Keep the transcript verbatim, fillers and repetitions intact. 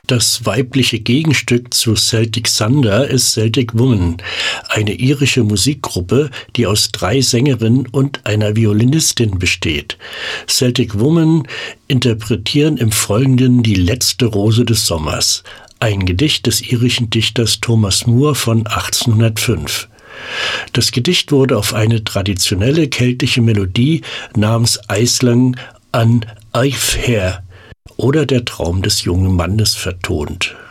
Das weibliche Gegenstück zu Celtic Thunder ist Celtic Woman, eine irische Musikgruppe, die aus drei Sängerinnen und einer Violinistin besteht. Celtic Woman interpretieren im Folgenden die letzte Rose des Sommers, ein Gedicht des irischen Dichters Thomas Moore von achtzehnhundertfünf. Das Gedicht wurde auf eine traditionelle keltische Melodie namens Aisling an Eifher oder der Traum des jungen Mannes vertont.